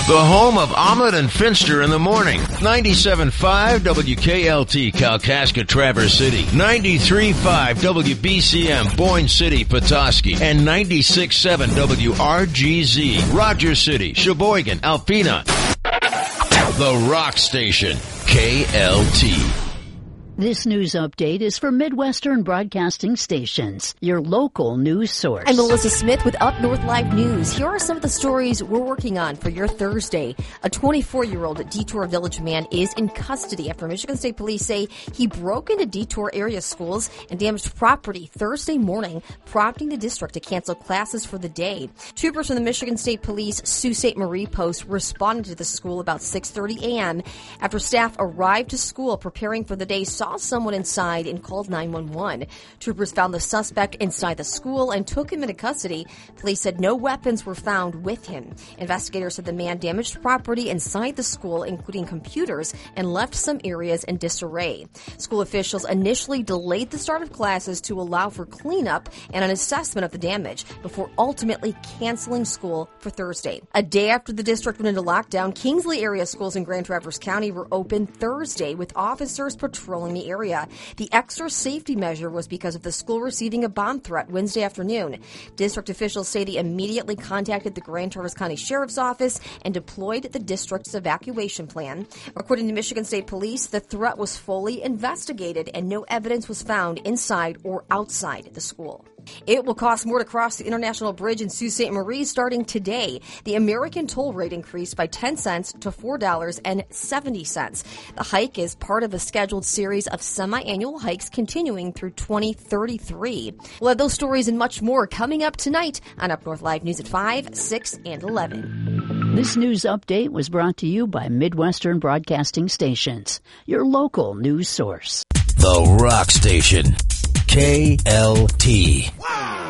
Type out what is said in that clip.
The home of Omelet and Finster in the morning. 97.5 WKLT Kalkaska Traverse City. 93.5 WBCM Boyne City Petoskey. And 96.7 WRGZ Rogers City, Sheboygan, Alpena. The Rock Station. KLT. This news update is for Midwestern Broadcasting Stations, your local news source. I'm Melissa Smith with Up North Live News. Here are some of the stories we're working on for your Thursday. A 24-year-old Detour Village man is in custody after Michigan State Police say he broke into Detour area schools and damaged property Thursday morning, prompting the district to cancel classes for the day. Troopers from the Michigan State Police Sault Ste. Marie Post responded to the school about 6:30 a.m. after staff arrived to school preparing for the day, saw someone inside and called 911. Troopers found the suspect inside the school and took him into custody. Police said no weapons were found with him. Investigators said the man damaged property inside the school, including computers, and left some areas in disarray. School officials initially delayed the start of classes to allow for cleanup and an assessment of the damage before ultimately canceling school for Thursday. A day after the district went into lockdown, Kingsley area schools in Grand Traverse County were open Thursday with officers patrolling the area. The extra safety measure was because of the school receiving a bomb threat Wednesday afternoon. District officials say they immediately contacted the Grand Traverse County Sheriff's Office and deployed the district's evacuation plan. According to Michigan State Police, the threat was fully investigated and no evidence was found inside or outside the school. It will cost more to cross the International Bridge in Sault Ste. Marie starting today. The American toll rate increased by 10 cents to $4.70. The hike is part of a scheduled series of semi-annual hikes continuing through 2033. We'll have those stories and much more coming up tonight on Up North Live News at 5, 6, and 11. This news update was brought to you by Midwestern Broadcasting Stations, your local news source. The Rock Station. KLT.